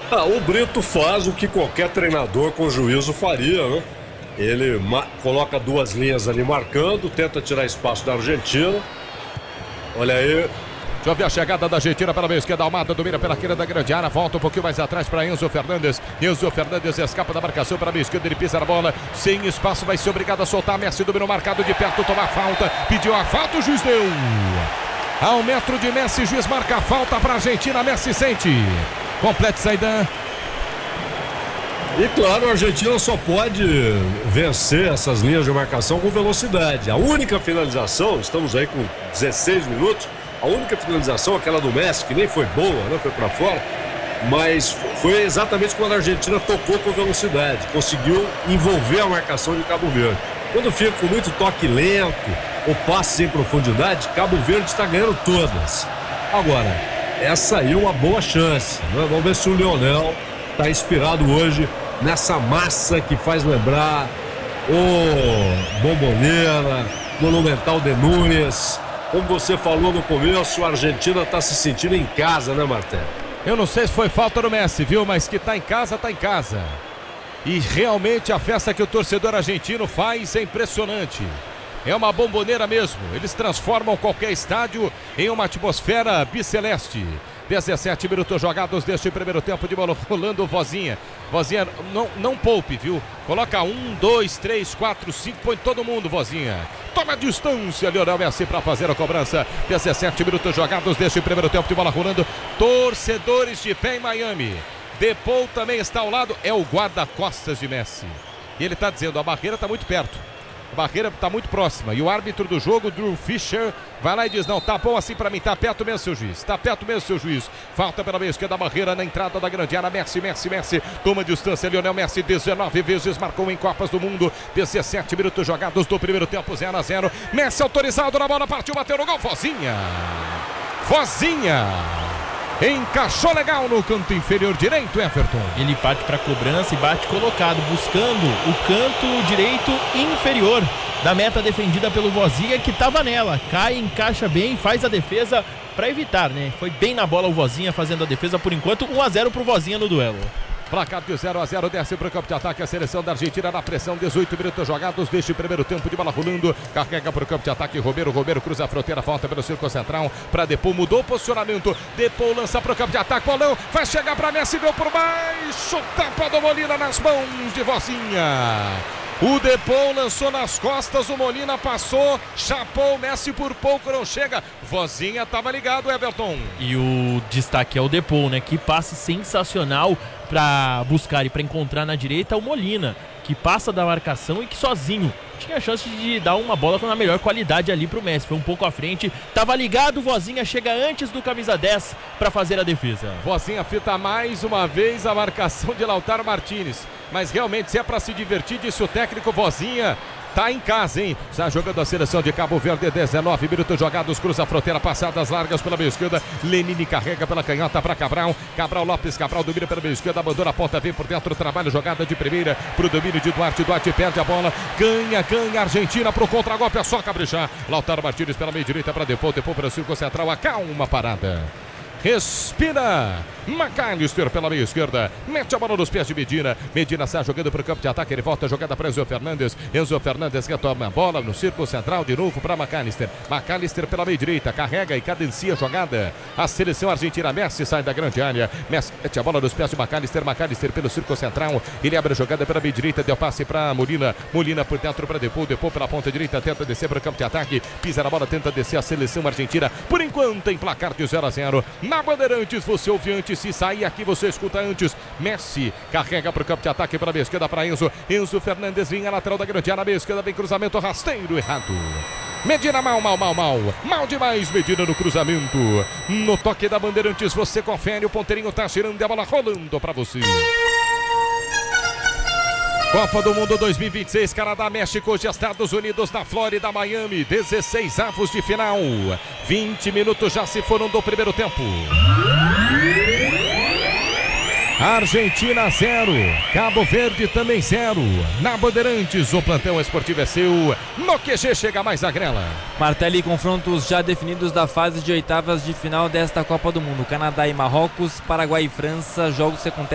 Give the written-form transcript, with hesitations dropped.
O Brito faz o que qualquer treinador com juízo faria, né? Ele coloca duas linhas ali marcando, tenta tirar espaço da Argentina. Olha aí. Deixa eu ver a chegada da Argentina pela meia esquerda. Almada domina pela esquerda da grande área. Volta um pouquinho mais atrás para Enzo Fernandes. Enzo Fernandes escapa da marcação pela meia esquerda. Ele pisa na bola. Sem espaço, vai ser obrigado a soltar. Messi dominou marcado de perto. Tomar falta. Pediu a falta. O juiz deu. Ao metro de Messi, juiz marca a falta para a Argentina. Messi sente. Complete Zaidan. E claro, a Argentina só pode vencer essas linhas de marcação com velocidade. A única finalização, estamos aí com 16 minutos, a única finalização, aquela do Messi, que nem foi boa, né? Foi para fora, mas foi exatamente quando a Argentina tocou com velocidade, conseguiu envolver a marcação de Cabo Verde. Quando fica com muito toque lento ou passes em profundidade, Cabo Verde está ganhando todas. Agora, essa aí é uma boa chance, né? Vamos ver se o Lionel está inspirado hoje nessa massa que faz lembrar o Bombonera, Monumental de Núñez. Como você falou no começo, a Argentina está se sentindo em casa, né, Martel? Eu não sei se foi falta do Messi, viu? Mas que tá em casa, tá em casa. E realmente a festa que o torcedor argentino faz é impressionante. É uma bomboneira mesmo. Eles transformam qualquer estádio em uma atmosfera biceleste. 17 minutos jogados deste primeiro tempo de bola rolando. Vozinha, não poupe, viu? Coloca 1, 2, 3, 4, 5, põe todo mundo, Vozinha. Toma a distância, Lionel Messi para fazer a cobrança. 17 minutos jogados deste primeiro tempo de bola rolando. Torcedores de pé em Miami. Depou também está ao lado, é o guarda-costas de Messi. E ele está dizendo, a barreira está muito perto. A barreira está muito próxima. E o árbitro do jogo, Drew Fischer, vai lá e diz, não, tá bom assim para mim, tá perto mesmo, seu juiz. Tá perto mesmo, seu juiz. Falta pela meia esquerda da barreira na entrada da grande área. Messi. Toma distância, Lionel Messi, 19 vezes marcou em Copas do Mundo. 17 minutos jogados do primeiro tempo, 0-0. Messi autorizado na bola, partiu, bateu no gol. Vozinha. Encaixou legal no canto inferior direito, Everton. Ele parte para a cobrança e bate colocado, buscando o canto direito inferior da meta defendida pelo Vozinha, que estava nela. Cai, encaixa bem, faz a defesa para evitar, né? Foi bem na bola o Vozinha fazendo a defesa por enquanto. 1-0 pro Vozinha no duelo. Placar de 0-0, desce para o campo de ataque a seleção da Argentina na pressão, 18 minutos jogados deste primeiro tempo de bola rolando, carrega para o campo de ataque, Romero cruza a fronteira, falta pelo círculo central para Depou, mudou o posicionamento, Depou lança para o campo de ataque, bolão, vai chegar para Messi, deu por baixo, tapa do Molina nas mãos de Vozinha. O Depou lançou nas costas, o Molina passou, chapou o Messi, por pouco não chega. Vozinha estava ligado, Everton. E o destaque é o Depou, né? Que passe sensacional para buscar e para encontrar na direita o Molina, que passa da marcação e que sozinho tinha a chance de dar uma bola com a melhor qualidade ali pro Messi. Foi um pouco à frente, tava ligado, Vozinha chega antes do camisa 10 para fazer a defesa. Vozinha fita mais uma vez a marcação de Lautaro Martínez. Mas realmente, se é para se divertir, disse o técnico, Vozinha tá em casa, hein? Está jogando a seleção de Cabo Verde, 19 minutos jogados, cruza a fronteira, passadas largas pela meia esquerda, Lenini carrega pela canhota para Cabral, Lopes domina pela meia esquerda, abandona a ponta, vem por dentro, trabalho, jogada de primeira pro domínio de Duarte perde a bola, ganha, Argentina pro contra-golpe, é só caprichar, Lautaro Martínez pela meia direita para Depou para o círculo central, acalma a parada. Respira, McAllister pela meia esquerda, mete a bola nos pés de Medina sai jogando para o campo de ataque, ele volta a jogada para Enzo Fernandes retoma a bola no círculo central de novo para McAllister pela meia direita, carrega e cadencia a jogada, a seleção argentina, Messi sai da grande área, Messi mete a bola nos pés de McAllister pelo círculo central, ele abre a jogada pela meia direita, deu passe para Molina por dentro para Depou pela ponta direita, tenta descer para o campo de ataque, pisa na bola, tenta descer a seleção argentina, por enquanto em placar de 0-0, na Bandeirantes, você ouve antes, se sair aqui você escuta antes. Messi carrega para o campo de ataque para a esquerda para Enzo Fernandes, vinha lateral da grande área, esquerda, vem cruzamento rasteiro errado. Medina mal demais, Medina no cruzamento. No toque da Bandeirantes você confere, o ponteirinho tá girando e a bola rolando para você. Copa do Mundo 2026, Canadá, México, Estados Unidos, na Flórida, Miami, 16 avos de final. 20 minutos já se foram do primeiro tempo. Argentina 0, Cabo Verde também 0. Na Bandeirantes, o plantão esportivo é seu. No QG chega mais a grela. Martelli, confrontos já definidos da fase de oitavas de final desta Copa do Mundo. Canadá e Marrocos, Paraguai e França, jogos que acontecem